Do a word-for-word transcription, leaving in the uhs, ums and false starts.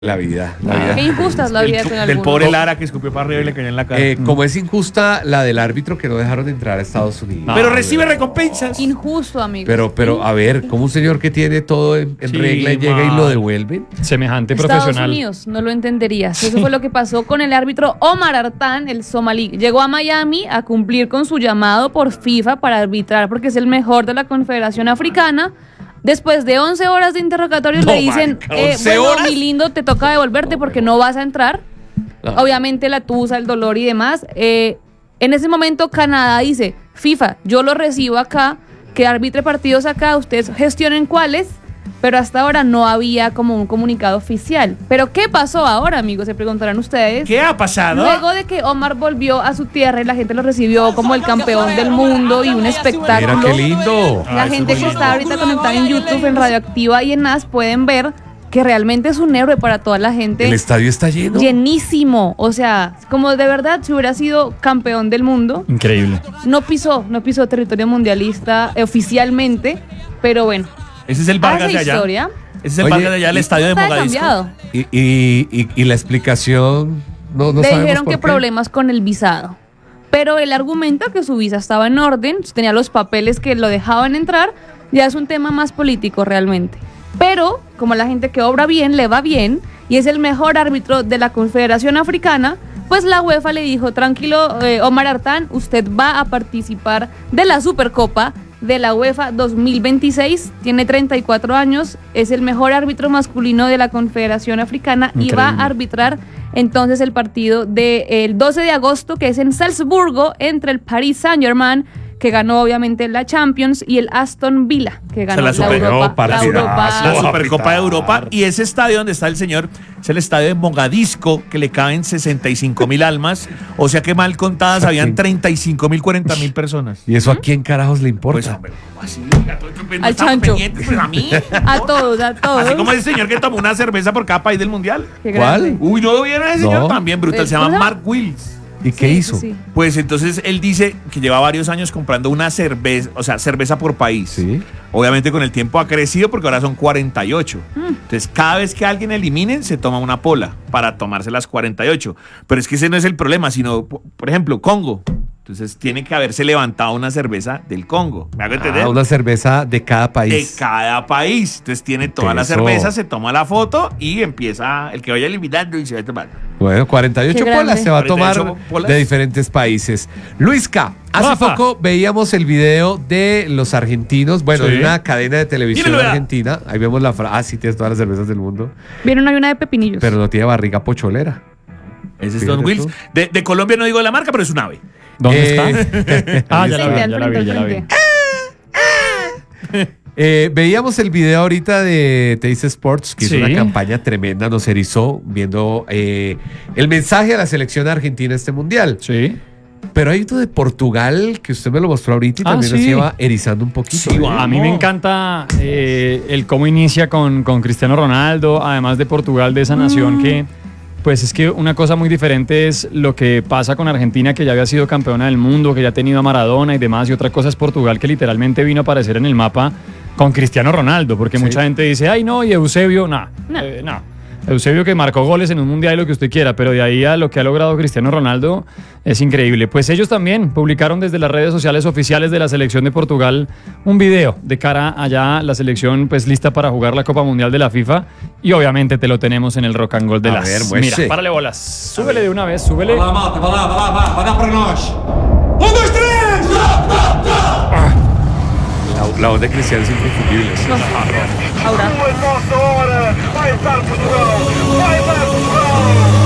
La vida, la vida. Qué injusta es la vida con Del algunos. pobre Lara que escupió para arriba y le cayó en la cara. Eh, como es injusta la del árbitro que no dejaron de entrar a Estados Unidos. Pero recibe recompensas. Injusto, amigo. Pero, pero, a ver, ¿cómo un señor que tiene todo en, en Sí, regla y llega y mal. lo devuelven? Semejante Estados profesional. Unidos, no lo entenderías. Eso fue lo que pasó con el árbitro Omar Artan, el somalí. Llegó a Miami a cumplir con su llamado por FIFA para arbitrar porque es el mejor de la Confederación Africana. Después de once horas de interrogatorios No, le dicen, marica, eh, ¿once bueno, horas? mi lindo, te toca devolverte porque no vas a entrar. No. Obviamente la tusa, el dolor y demás. Eh, en ese momento Canadá dice, FIFA, yo lo recibo acá, que arbitre partidos acá, ustedes gestionen cuáles, pero hasta ahora no había como un comunicado oficial. ¿Pero qué pasó ahora, amigos? Se preguntarán ustedes. ¿Qué ha pasado? Luego de que Omar volvió a su tierra y la gente lo recibió como el campeón del mundo y un espectáculo. Mira qué lindo. La Ah, eso gente es que muy está ahorita conectada en YouTube, en Radioactiva y en N A S pueden ver que realmente es un héroe para toda la gente. El estadio está lleno. Llenísimo. O sea, como de verdad, si hubiera sido campeón del mundo, Increíble. no pisó, no pisó territorio mundialista eh, oficialmente, pero bueno. Ese es el Vargas hace de allá. historia. Ese es el Oye, Vargas de allá, el y- estadio de Está Mogadiscio. cambiado. Y, y, y, y la explicación, no, no Le sabemos dijeron por que qué. problemas con el visado. Pero él argumenta que su visa estaba en orden, tenía los papeles que lo dejaban entrar, ya es un tema más político realmente. Pero, como la gente que obra bien, le va bien, y es el mejor árbitro de la Confederación Africana, pues la UEFA le dijo, tranquilo, eh, Omar Artan, usted va a participar de la Supercopa de la UEFA dos mil veintiséis, tiene treinta y cuatro años, es el mejor árbitro masculino de la Confederación Africana y va Increíble. a arbitrar entonces el partido del doce de agosto, que es en Salzburgo, entre el Paris Saint-Germain, que ganó obviamente la Champions, y el Aston Villa, que ganó la la, Super- Europa. no, para la tirar. Europa. La Oh, Supercopa de apretar. Europa. Y ese estadio donde está el señor es el estadio de Mogadisco, que le caben sesenta y cinco mil almas. O sea que mal contadas habían treinta y cinco mil, cuarenta mil personas. ¿Y eso a quién carajos le importa? Pues, hombre, ¿cómo así? Oiga, todo esto, pues, no Al estamos chancho. pendientes, pues, a mí. A todos, a todos. Así como ese señor que tomó una cerveza por cada país del mundial. Qué ¿Cuál? grande. Uy, ¿no lo vieron a ese No. señor? También brutal. Eh, Se llama ¿cómo se llama? Mark Wills. ¿Y qué Sí, hizo? sí, sí. Pues entonces él dice que lleva varios años comprando una cerveza, o sea, cerveza por país. Sí. Obviamente con el tiempo ha crecido porque ahora son cuarenta y ocho. Entonces cada vez que alguien eliminen se toma una pola para tomarse las cuarenta y ocho. Pero es que ese no es el problema, sino, por por ejemplo, Congo. Entonces tiene que haberse levantado una cerveza del Congo. ¿Me hago entender? Ah, una cerveza de cada De país. cada país. Entonces tiene toda la Eso. cerveza, se toma la foto y empieza el que vaya eliminando y se va a tomar. Bueno, cuarenta y ocho Qué grande. polas se va a tomar cuarenta y ocho polas. de diferentes países. Luisca, hace Rafa. poco veíamos el video de los argentinos, bueno, Sí. de una cadena de televisión Dímelo, vea. argentina. Ahí vemos la frase. Ah, sí, tienes todas las cervezas del mundo. Vieron, hay una de pepinillos. Pero no tiene barriga pocholera. Ese es Fíjate Don Wills. tú. De, de Colombia no digo la marca, pero es un ave. ¿Dónde Eh, está? Ah, ya la vi, Frente, ya al la frente, vi, ya al la vi. frente. Eh, veíamos el video ahorita de Teis Sports, que Sí. hizo una campaña tremenda, nos erizó viendo eh, el mensaje a la selección argentina este mundial. Sí. Pero hay otro de Portugal que usted me lo mostró ahorita y Ah, también nos sí. lleva erizando un poquito. Sí, ¿eh? va. A mí me encanta eh, el cómo inicia con, con Cristiano Ronaldo, además de Portugal, de esa nación que, pues es que una cosa muy diferente es lo que pasa con Argentina, que ya había sido campeona del mundo, que ya ha tenido a Maradona y demás, y otra cosa es Portugal, que literalmente vino a aparecer en el mapa con Cristiano Ronaldo, porque Sí. mucha gente dice, ay no, y Eusebio, nah, No. eh, no. Eusebio que marcó goles en un mundial y lo que usted quiera, pero de ahí a lo que ha logrado Cristiano Ronaldo es increíble. Pues ellos también publicaron desde las redes sociales oficiales de la selección de Portugal un video de cara allá, la selección pues lista para jugar la Copa Mundial de la FIFA, y obviamente te lo tenemos en el Rock and Roll de A las. ver, muestre. Mira, párale bolas, súbele de una vez, súbele. Vai lá, malta, vai lá, vai lá, vai, vai dar para nós. Um, dois, três! La, la voz de Cristiano es inconfundible. Ahora. Duas nossa hora, vai estar Portugal, vai dar Portugal!